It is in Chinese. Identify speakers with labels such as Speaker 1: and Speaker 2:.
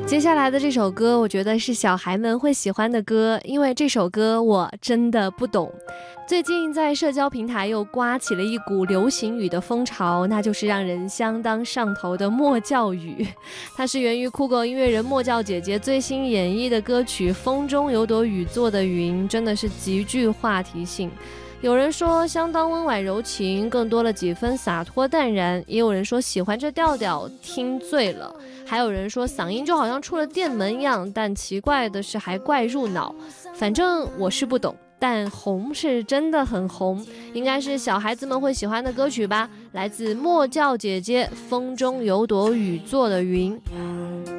Speaker 1: 接下来的这首歌，我觉得是小孩们会喜欢的歌，因为这首歌我真的不懂。最近在社交平台又刮起了一股流行语的风潮，那就是让人相当上头的默教语。它是源于酷狗音乐人默教姐姐最新演绎的歌曲《风中有朵雨做的云》，真的是极具话题性。有人说相当温婉柔情，更多了几分洒脱淡然，也有人说喜欢这调调听醉了，还有人说嗓音就好像出了电门一样，但奇怪的是还怪入脑。反正我是不懂，但红是真的很红，应该是小孩子们会喜欢的歌曲吧。来自默教姐姐《风中有朵雨做的云》。